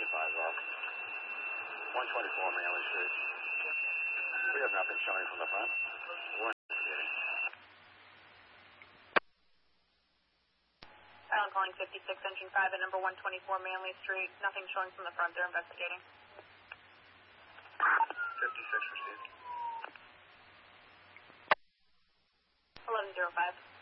off. 124 Manley Street. We have nothing showing from the front. We're investigating. Island calling 56 engine 5 at number 124 Manley Street. Nothing showing from the front. They're investigating. 56 received. 1105.